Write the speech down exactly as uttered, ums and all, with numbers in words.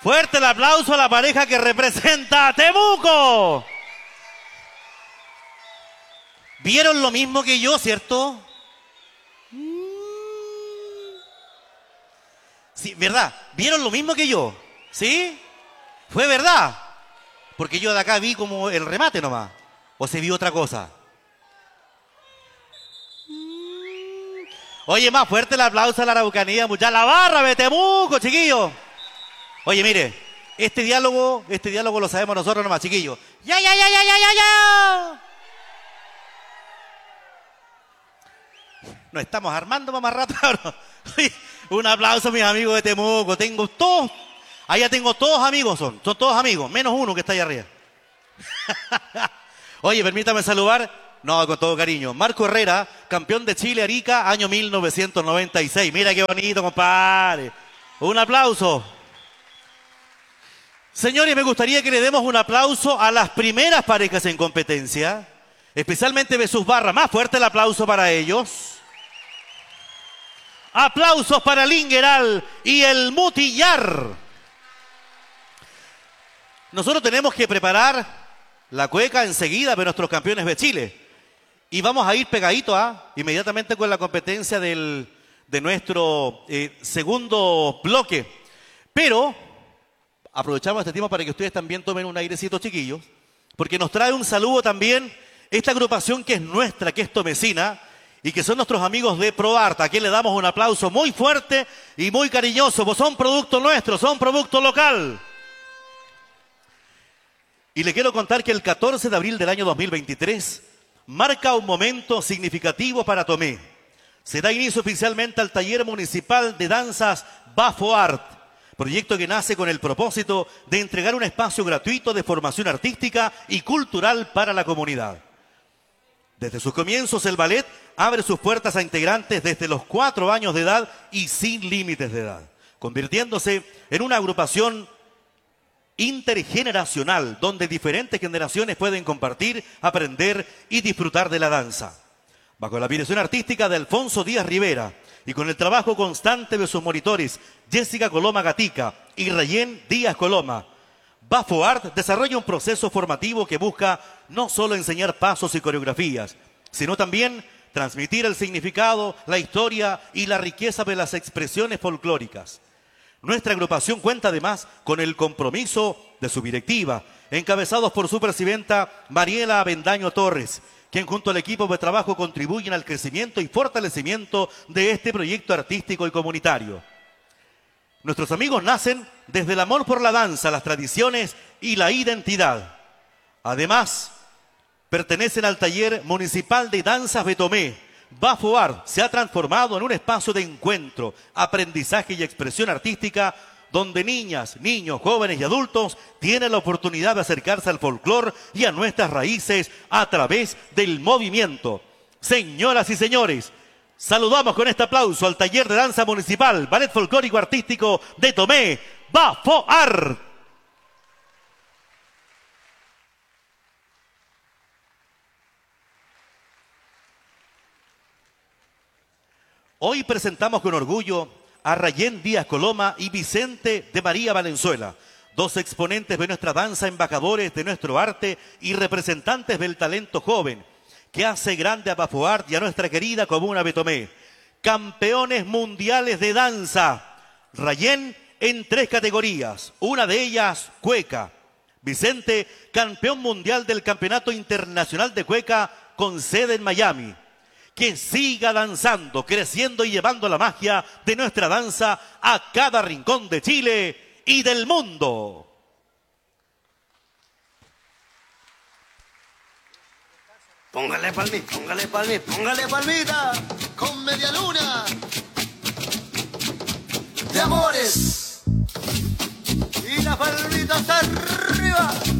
Fuerte el aplauso a la pareja que representa a Temuco. ¿Vieron lo mismo que yo, cierto? Sí, ¿verdad? ¿Vieron lo mismo que yo? ¿Sí? ¿Fue verdad? Porque yo de acá vi como el remate nomás. ¿O se vio otra cosa? Oye, más fuerte el aplauso a la Araucanía, muchachos. La barra de Temuco, chiquillos. Oye, mire, este diálogo, este diálogo lo sabemos nosotros nomás, chiquillos. ¡Ya, ya, ya, ya, ya, ya, ya! Nos estamos armando para más rato, cabrón. Un aplauso a mis amigos de Temuco. Tengo todos, allá tengo todos amigos, son, son todos amigos, menos uno que está allá arriba. Oye, permítame saludar, no, con todo cariño, Marco Herrera, campeón de Chile Arica, año mil novecientos noventa y seis. Mira qué bonito, compadre. Un aplauso. Señores, me gustaría que le demos un aplauso a las primeras parejas en competencia, especialmente Jesús Barra. Más fuerte el aplauso para ellos. Aplausos para Lingeral y el Mutillar. Nosotros tenemos que preparar la cueca enseguida de nuestros campeones de Chile. Y vamos a ir pegadito a, inmediatamente con la competencia del, de nuestro eh, segundo bloque. Pero aprovechamos este tiempo para que ustedes también tomen un airecito, chiquillos, porque nos trae un saludo también esta agrupación que es nuestra, que es tomecina, y que son nuestros amigos de ProArt. Aquí le damos un aplauso muy fuerte y muy cariñoso, pues son producto nuestro, son producto local. Y le quiero contar que el catorce de abril del año dos mil veintitrés marca un momento significativo para Tomé. Se da inicio oficialmente al taller municipal de danzas Bafo Art, proyecto que nace con el propósito de entregar un espacio gratuito de formación artística y cultural para la comunidad. Desde sus comienzos, el ballet abre sus puertas a integrantes desde los cuatro años de edad y sin límites de edad, convirtiéndose en una agrupación intergeneracional donde diferentes generaciones pueden compartir, aprender y disfrutar de la danza. Bajo la dirección artística de Alfonso Díaz Rivera y con el trabajo constante de sus monitores Jessica Coloma Gatica y Rayén Díaz Coloma, Bafo Art desarrolla un proceso formativo que busca no solo enseñar pasos y coreografías, sino también transmitir el significado, la historia y la riqueza de las expresiones folclóricas. Nuestra agrupación cuenta además con el compromiso de su directiva, encabezados por su presidenta Mariela Avendaño Torres, quien junto al equipo de trabajo contribuyen al crecimiento y fortalecimiento de este proyecto artístico y comunitario. Nuestros amigos nacen desde el amor por la danza, las tradiciones y la identidad. Además, pertenecen al taller municipal de danzas de Tomé. Bafo Art se ha transformado en un espacio de encuentro, aprendizaje y expresión artística donde niñas, niños, jóvenes y adultos tienen la oportunidad de acercarse al folclore y a nuestras raíces a través del movimiento. Señoras y señores, saludamos con este aplauso al taller de danza municipal, ballet folclórico artístico de Tomé, Bafo Art. Hoy presentamos con orgullo a Rayén Díaz Coloma y Vicente de María Valenzuela, dos exponentes de nuestra danza, embajadores de nuestro arte y representantes del talento joven, que hace grande a Bafo Art y a nuestra querida comuna de Tomé. Campeones mundiales de danza. Rayén en tres categorías, una de ellas cueca. Vicente, campeón mundial del Campeonato Internacional de Cueca con sede en Miami. Que siga danzando, creciendo y llevando la magia de nuestra danza a cada rincón de Chile y del mundo. Póngale palmita, póngale palmita, póngale palmita, con media luna de amores. Y la palmita hasta arriba.